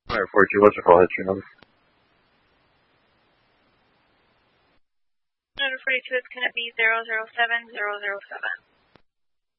Alright, 42, what's your call history number? 42 is going to be 007007.